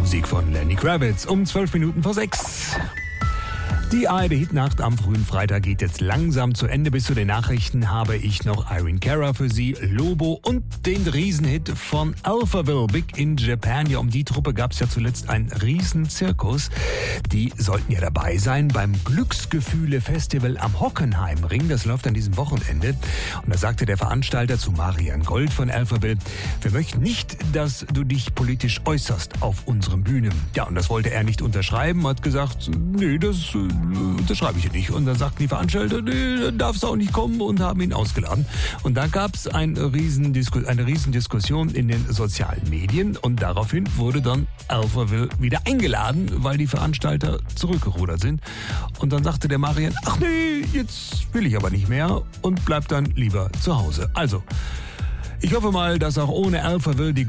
Musik von Lenny Kravitz um 12 Minuten vor 6. Die ARD-Hitnacht am frühen Freitag geht jetzt langsam zu Ende. Bis zu den Nachrichten habe ich noch Irene Cara für Sie, Lobo und den Riesenhit von Alphaville, Big in Japan. Ja, um die Truppe gab es ja zuletzt einen Riesenzirkus. Die sollten ja dabei sein beim Glücksgefühle-Festival am Hockenheimring. Das läuft an diesem Wochenende. Und da sagte der Veranstalter zu Marian Gold von Alphaville: Wir möchten nicht, dass du dich politisch äußerst auf unseren Bühnen. Ja, und das wollte er nicht unterschreiben, hat gesagt, nee, das schreibe ich nicht. Und dann sagten die Veranstalter, nee, dann darfst du auch nicht kommen, und haben ihn ausgeladen. Und dann gab es eine Riesendiskussion in den sozialen Medien, und daraufhin wurde dann Alphaville wieder eingeladen, weil die Veranstalter zurückgerudert sind. Und dann sagte der Marian, ach nee, jetzt will ich aber nicht mehr, und bleibt dann lieber zu Hause. Also, ich hoffe mal, dass auch ohne Alphaville die